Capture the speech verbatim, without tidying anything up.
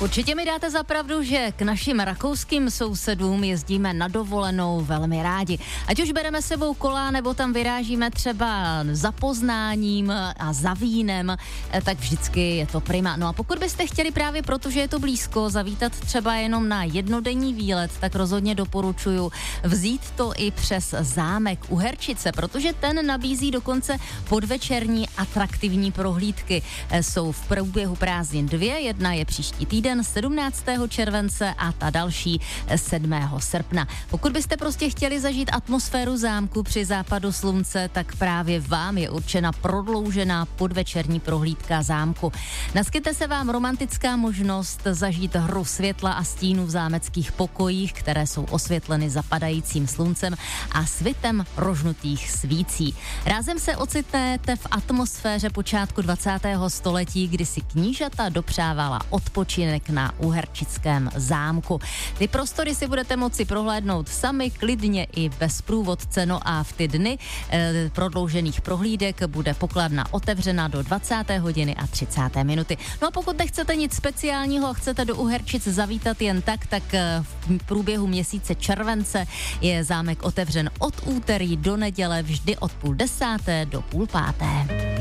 Určitě mi dáte za pravdu, že k našim rakouským sousedům jezdíme na dovolenou velmi rádi. Ať už bereme sebou kola, nebo tam vyrážíme třeba za poznáním a za vínem, tak vždycky je to prima. No a pokud byste chtěli právě proto, že je to blízko, zavítat třeba jenom na jednodenní výlet, tak rozhodně doporučuju vzít to i přes zámek u Herčice, protože ten nabízí dokonce podvečerní atraktivní prohlídky. Jsou v průběhu prázdnin dvě, jedna je příští týden sedmnáctého července a ta další sedmého srpna. Pokud byste prostě chtěli zažít atmosféru zámku při západu slunce, tak právě vám je určena prodloužená podvečerní prohlídka zámku. Naskytne se vám romantická možnost zažít hru světla a stínu v zámeckých pokojích, které jsou osvětleny zapadajícím sluncem a svitem rožnutých svící. Rázem se ocitnete v atmosféře počátku dvacátého století, kdy si knížata dopřávala odpočinek na uherčickém zámku. Ty prostory si budete moci prohlédnout sami, klidně i bez průvodce. No a v ty dny e, prodloužených prohlídek bude pokladna otevřena do dvacáté hodiny a třicáté minuty. No a pokud nechcete nic speciálního a chcete do Uherčic zavítat jen tak, tak e, v průběhu měsíce července je zámek otevřen od úterý do neděle vždy od půl desáté do půl páté.